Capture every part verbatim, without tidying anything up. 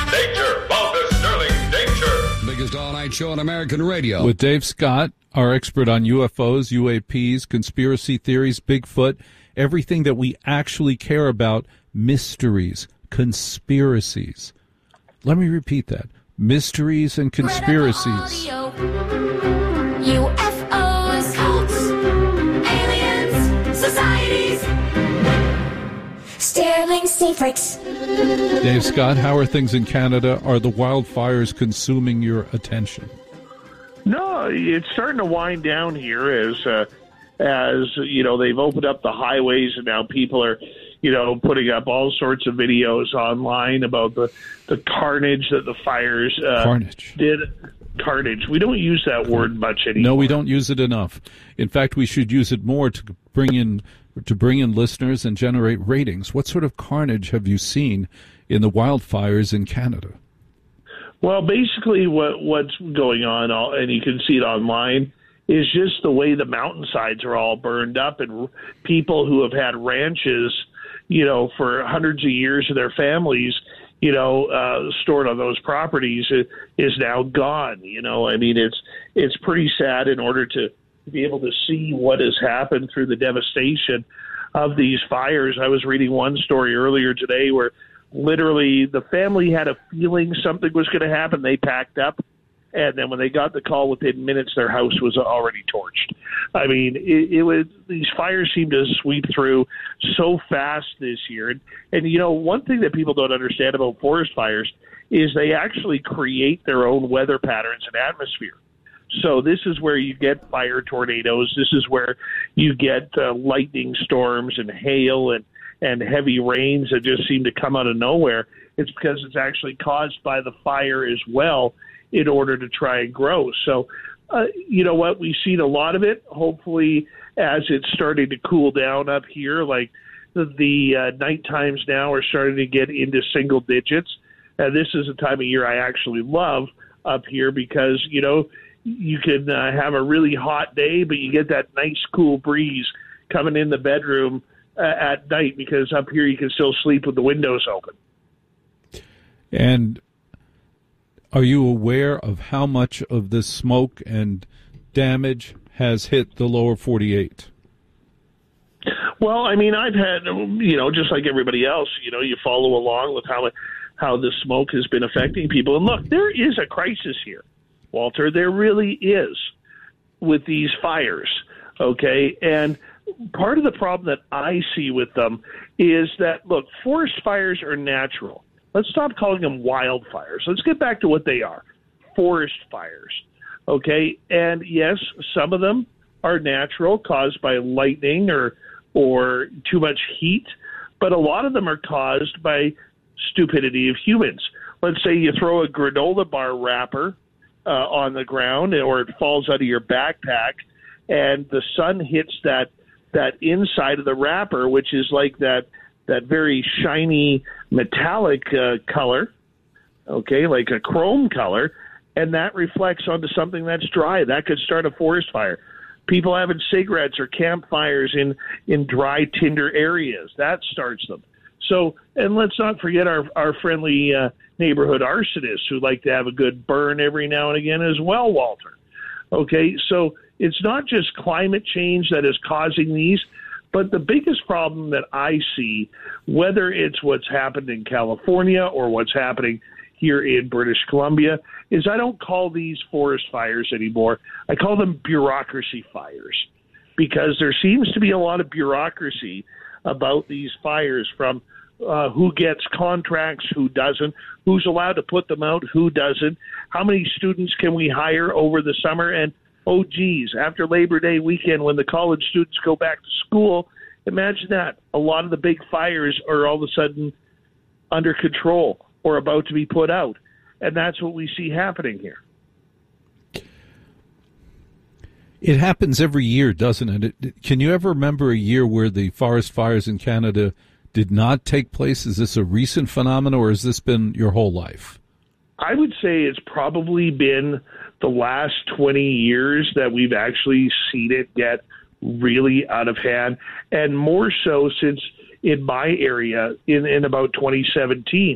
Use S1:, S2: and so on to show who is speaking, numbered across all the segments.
S1: Danger, Walter Sterling, danger.
S2: Biggest all-night show on American radio.
S3: With Dave Scott, our expert on U F Os, U A Ps, conspiracy theories, Bigfoot, everything that we actually care about, mysteries, conspiracies. Let me repeat that. Mysteries and conspiracies.
S4: U F Os, cults, aliens, societies, Sterling Secrets.
S3: Dave Scott, how are things in Canada? Are the wildfires consuming your attention?
S5: No, it's starting to wind down here as, uh, as you know, they've opened up the highways and now people are, you know, putting up all sorts of videos online about the, the carnage that the fires uh,
S3: Carnage.
S5: did. Carnage. We don't use that word much anymore.
S3: No, we don't use it enough. In fact, we should use it more to bring in to bring in listeners and generate ratings. What sort of carnage have you seen in the wildfires in Canada?
S5: Well, basically what what's going on, and you can see it online, is just the way the mountainsides are all burned up, and people who have had ranches, you know, for hundreds of years of their families, you know, uh, stored on those properties is now gone. You know, I mean, it's it's pretty sad in order to be able to see what has happened through the devastation of these fires. I was reading one story earlier today where literally the family had a feeling something was going to happen. They packed up, and then when they got the call, within minutes, their house was already torched. I mean, it, it was, these fires seem to sweep through so fast this year. And, and, you know, one thing that people don't understand about forest fires is they actually create their own weather patterns and atmosphere. So this is where you get fire tornadoes. This is where you get uh, lightning storms and hail and, and heavy rains that just seem to come out of nowhere. It's because it's actually caused by the fire as well in order to try and grow. So, uh, you know what? We've seen a lot of it. Hopefully, as it's starting to cool down up here, like the, the uh, night times now are starting to get into single digits. And this is a time of year I actually love up here because, you know, you can uh, have a really hot day, but you get that nice cool breeze coming in the bedroom uh, at night because up here you can still sleep with the windows open.
S3: And are you aware of how much of this smoke and damage has hit the lower forty-eight?
S5: Well, I mean, I've had, you know, just like everybody else, you know, you follow along with how how the smoke has been affecting people. And look, there is a crisis here, Walter. There really is with these fires, okay? And part of the problem that I see with them is that, look, forest fires are natural. Let's stop calling them wildfires. Let's get back to what they are, forest fires, okay? And, yes, some of them are natural, caused by lightning or or too much heat, but a lot of them are caused by stupidity of humans. Let's say you throw a granola bar wrapper uh, on the ground or it falls out of your backpack and the sun hits that that inside of the wrapper, which is like that that very shiny metallic uh, color, okay, like a chrome color, and that reflects onto something that's dry. That could start a forest fire. People having cigarettes or campfires in, in dry tinder areas, that starts them. So, and let's not forget our, our friendly uh, neighborhood arsonists who like to have a good burn every now and again as well, Walter. Okay, so it's not just climate change that is causing these, but the biggest problem that I see, whether it's what's happened in California or what's happening here in British Columbia, is I don't call these forest fires anymore. I call them bureaucracy fires because there seems to be a lot of bureaucracy about these fires, from uh, who gets contracts, who doesn't, who's allowed to put them out, who doesn't, how many students can we hire over the summer, and oh, geez, after Labor Day weekend when the college students go back to school, imagine that. A lot of the big fires are all of a sudden under control or about to be put out. And that's what we see happening here.
S3: It happens every year, doesn't it? it? Can you ever remember a year where the forest fires in Canada did not take place? Is this a recent phenomenon, or has this been your whole life?
S5: I would say it's probably been the last twenty years that we've actually seen it get really out of hand, and more so since in my area in, in about twenty seventeen.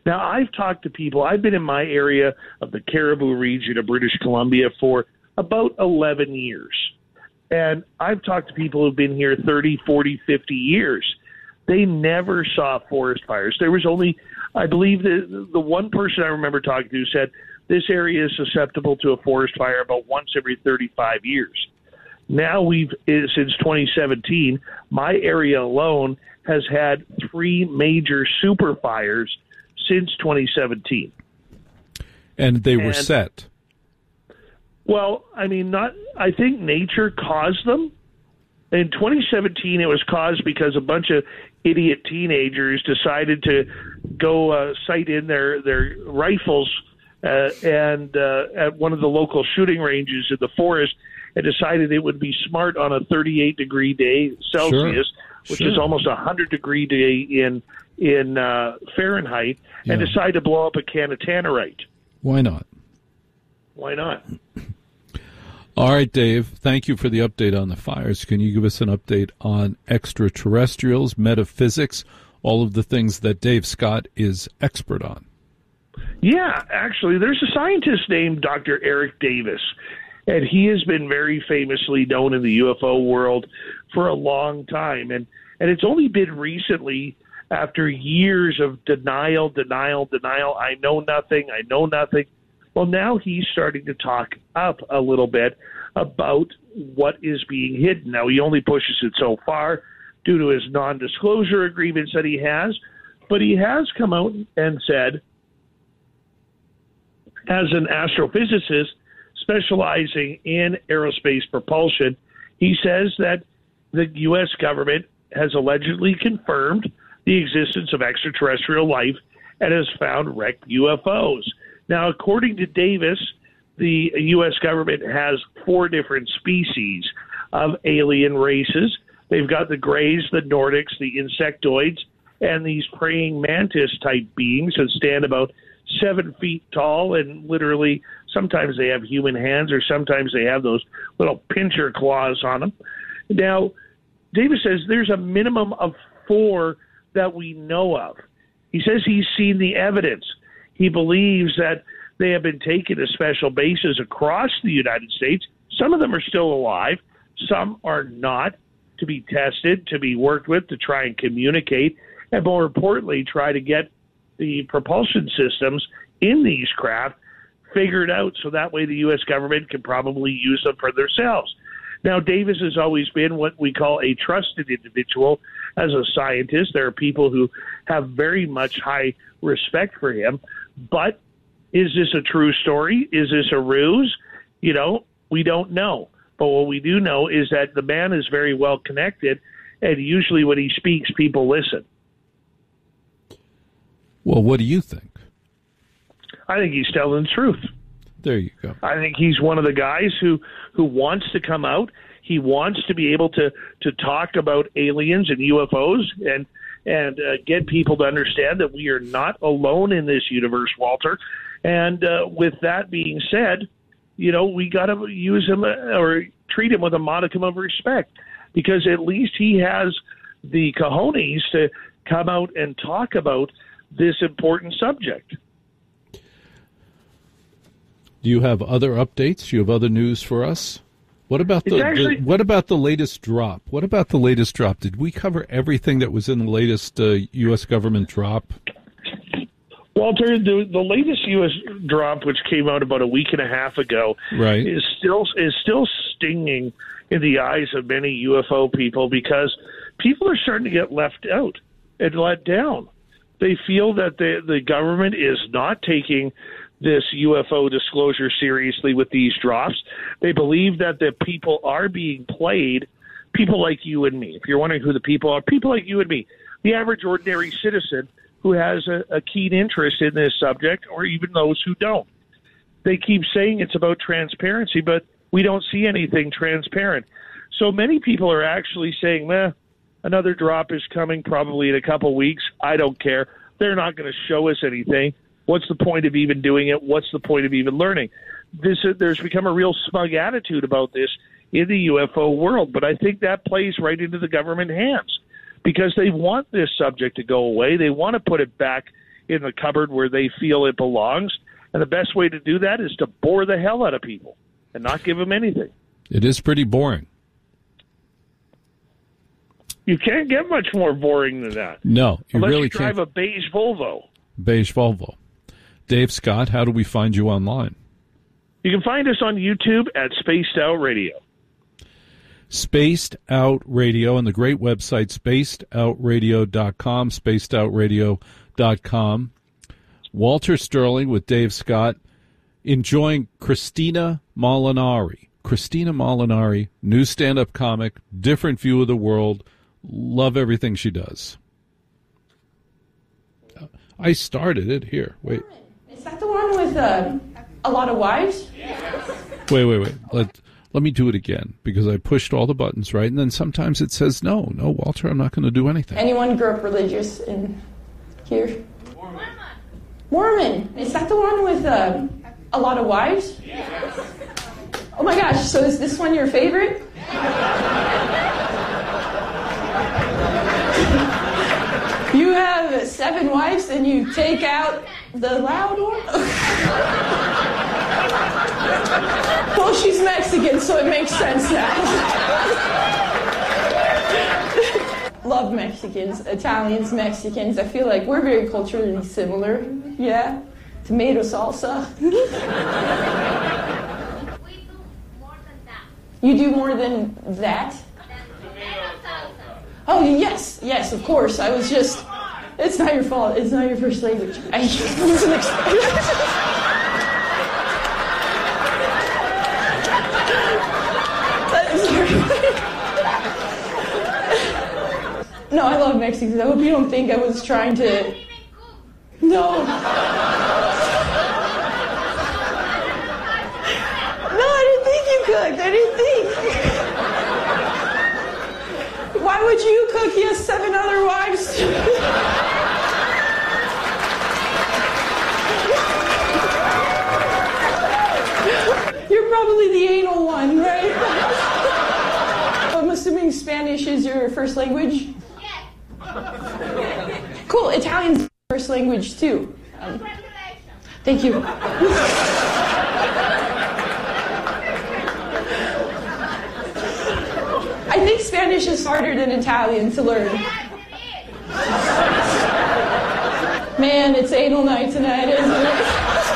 S5: Now, I've talked to people. I've been in my area of the Caribou region of British Columbia for about eleven years. And I've talked to people who've been here thirty, forty, fifty years. They never saw forest fires. There was only, I believe, the, the one person I remember talking to said this area is susceptible to a forest fire about once every thirty-five years. Now we've, since twenty seventeen, my area alone has had three major super fires since twenty seventeen.
S3: And they were
S5: And-
S3: set.
S5: Well, I mean, not. I think nature caused them. In twenty seventeen, it was caused because a bunch of idiot teenagers decided to go uh, sight in their their rifles uh, and uh, at one of the local shooting ranges in the forest, and decided it would be smart on a thirty-eight degree day Celsius,
S3: Sure.
S5: which
S3: Sure.
S5: is almost a one hundred degree day in in uh, Fahrenheit, and
S3: Yeah.
S5: decide to blow up a can of tannerite.
S3: Why not?
S5: Why not?
S3: All right, Dave, thank you for the update on the fires. Can you give us an update on extraterrestrials, metaphysics, all of the things that Dave Scott is expert on?
S5: Yeah, actually, there's a scientist named Doctor Eric Davis, and he has been very famously known in the U F O world for a long time. And, and it's only been recently, after years of denial, denial, denial, I know nothing, I know nothing. Well, now he's starting to talk up a little bit about what is being hidden. Now, he only pushes it so far due to his non-disclosure agreements that he has, but he has come out and said, as an astrophysicist specializing in aerospace propulsion, he says that the U S government has allegedly confirmed the existence of extraterrestrial life and has found wrecked U F Os. Now, according to Davis, the U S government has four different species of alien races. They've got the Greys, the Nordics, the Insectoids, and these praying mantis-type beings that stand about seven feet tall, and literally sometimes they have human hands or sometimes they have those little pincher claws on them. Now, Davis says there's a minimum of four that we know of. He says he's seen the evidence. He believes that they have been taken to special bases across the United States. Some of them are still alive. Some are not, to be tested, to be worked with, to try and communicate, and more importantly, try to get the propulsion systems in these craft figured out so that way the U S government can probably use them for themselves. Now, Davis has always been what we call a trusted individual as a scientist. There are people who have very much high respect for him. But is this a true story? Is this a ruse? You know, we don't know. But what we do know is that the man is very well connected, and usually when he speaks, people listen.
S3: Well, what do you think?
S5: I think he's telling the truth.
S3: There you go.
S5: I think he's one of the guys who, who wants to come out. He wants to be able to, to talk about aliens and U F Os and and uh, get people to understand that we are not alone in this universe, Walter. And uh, with that being said, you know, we got to use him uh, or treat him with a modicum of respect, because at least he has the cojones to come out and talk about this important subject.
S3: Do you have other updates? Do you have other news for us? What about the,
S5: actually,
S3: the what about the latest drop? What about the latest drop? Did we cover everything that was in the latest uh, U S government drop?
S5: Walter, the the latest U S drop, which came out about a week and a half ago,
S3: Right.
S5: is still is still stinging in the eyes of many U F O people, because people are starting to get left out and let down. They feel that the the government is not taking this U F O disclosure seriously with these drops. They believe that the people are being played, people like you and me. If you're wondering who the people are, people like you and me, the average ordinary citizen who has a, a keen interest in this subject, or even those who don't. They keep saying it's about transparency, but we don't see anything transparent. So many people are actually saying, meh, another drop is coming probably in a couple weeks. I don't care. They're not going to show us anything. What's the point of even doing it? What's the point of even learning? This uh, there's become a real smug attitude about this in the U F O world, but I think that plays right into the government hands, because they want this subject to go away. They want to put it back in the cupboard where they feel it belongs. And the best way to do that is to bore the hell out of people and not give them anything.
S3: It is pretty boring.
S5: You can't get much more boring than that.
S3: No, you
S5: Unless
S3: really
S5: you drive
S3: can't.
S5: a beige Volvo.
S3: Beige Volvo. Dave Scott, how do we find you online?
S5: You can find us on YouTube at Spaced Out Radio.
S3: Spaced Out Radio and the great website spaced out radio dot com, spaced out radio dot com. Walter Sterling with Dave Scott, enjoying Christina Molinari. Christina Molinari, new stand-up comic, different view of the world. Love everything she does. I started it here. Wait.
S6: Is that the one with uh, a lot of wives?
S3: Wait, wait, wait. Let let me do it again because I pushed all the buttons, right? And then sometimes it says, no, no, Walter, I'm not going to do anything.
S6: Anyone grew up religious in here? Mormon. Mormon. Is that the one with uh, a lot of wives? Oh my gosh, so is this one your favorite? You have seven wives and you take out the loud one? Well, she's Mexican, so it makes sense now. Love Mexicans, Italians, Mexicans. I feel like we're very culturally similar. Yeah? Tomato salsa. You do more than that? Oh, yes, yes, of course. I was just... It's not your fault. It's not your first language. I wasn't expecting... No, I love Mexicans. I hope you don't think I was trying to... No. Cooked. I didn't think. Why would you cook? He has seven other wives. You're probably the anal one, right? I'm assuming Spanish is your first language? Yes. Cool. Italian's first language, too. Um, thank you. I think Spanish is harder than Italian to learn. Man, it's anal night tonight, isn't it?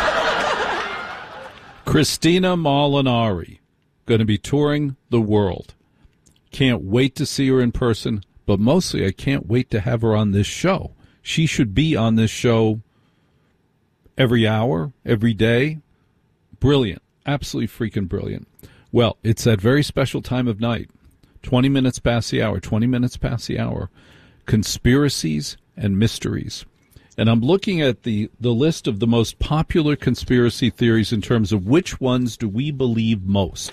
S3: Christina Molinari, going to be touring the world. Can't wait to see her in person, but mostly I can't wait to have her on this show. She should be on this show every hour, every day. Brilliant. Absolutely freaking brilliant. Well, it's that very special time of night. twenty minutes past the hour, twenty minutes past the hour. Conspiracies and mysteries. And I'm looking at the, the list of the most popular conspiracy theories in terms of which ones do we believe most.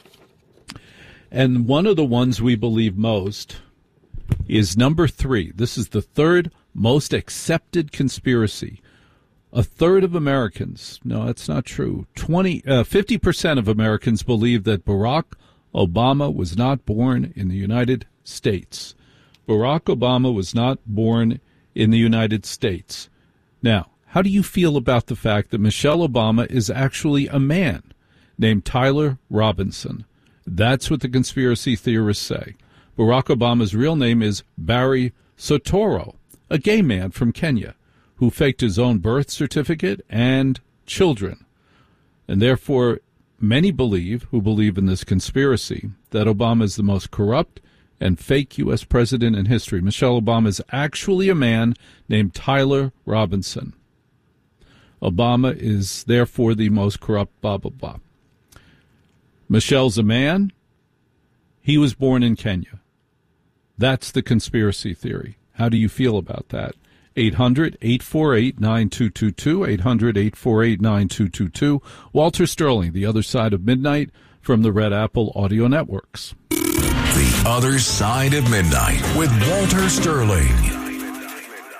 S3: And one of the ones we believe most is number three. This is the third most accepted conspiracy. A third of Americans, no, that's not true, twenty, uh, fifty percent of Americans believe that Barack Obama was not born in the United States. Barack Obama was not born in the United States. Now, how do you feel about the fact that Michelle Obama is actually a man named Tyler Robinson? That's what the conspiracy theorists say. Barack Obama's real name is Barry Soetoro, a gay man from Kenya who faked his own birth certificate and children. And therefore, many believe, who believe in this conspiracy, that Obama is the most corrupt and fake U S president in history. Michelle Obama is actually a man named Tyler Robinson. Obama is therefore the most corrupt, blah, blah, blah. Michelle's a man. He was born in Kenya. That's the conspiracy theory. How do you feel about that? eight hundred, eight four eight, nine two two two, eight hundred, eight four eight, nine two two two. Walter Sterling, The Other Side of Midnight, from the Red Apple Audio Networks.
S7: The Other Side of Midnight with Walter Sterling.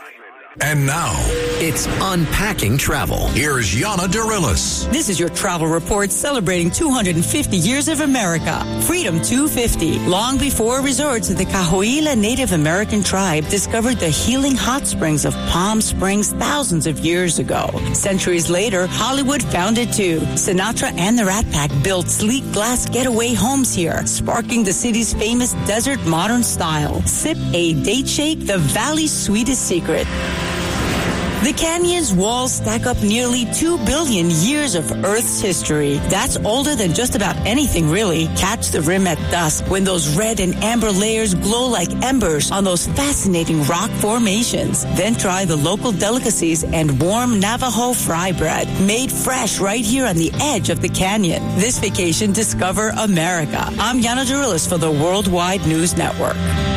S7: And now,
S8: it's Unpacking Travel.
S7: Here's Yana Darilis.
S9: This is your travel report celebrating two hundred fifty years of America. Freedom two fifty. Long before resorts, the Cahuilla Native American tribe discovered the healing hot springs of Palm Springs thousands of years ago. Centuries later, Hollywood found it too. Sinatra and the Rat Pack built sleek glass getaway homes here, sparking the city's famous desert modern style. Sip a date shake, the valley's sweetest secret. The canyon's walls stack up nearly two billion years of Earth's history. That's older than just about anything, really. Catch the rim at dusk when those red and amber layers glow like embers on those fascinating rock formations. Then try the local delicacies and warm Navajo fry bread, made fresh right here on the edge of the canyon. This vacation, discover America. I'm Yana Darilis for the Worldwide News Network.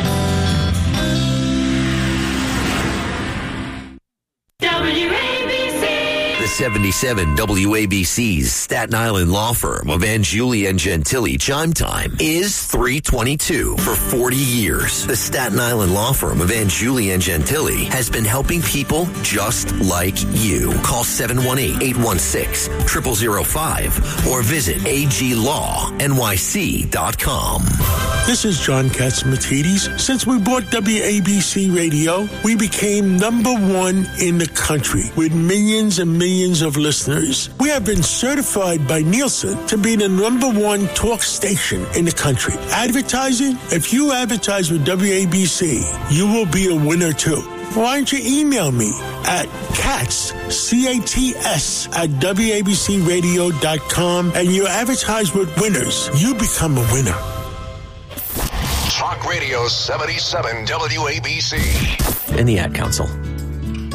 S8: seventy-seven W A B C's Staten Island law firm of Angeli and Gentili chime time is three twenty-two. For forty years, the Staten Island law firm of Angeli and Gentili has been helping people just like you. Call seven one eight, eight one six, zero zero zero five or visit A G law N Y C dot com.
S10: This is John Catsimatidis. Since we bought W A B C Radio, we became number one in the country with millions and millions of listeners. We have been certified by Nielsen to be the number one talk station in the country. Advertising? If you advertise with W A B C, you will be a winner too. Why don't you email me at cats, C A T S, at W A B C radio dot com and you advertise with winners. You become a winner.
S7: Talk Radio seventy-seven W A B C.
S8: And the Ad Council.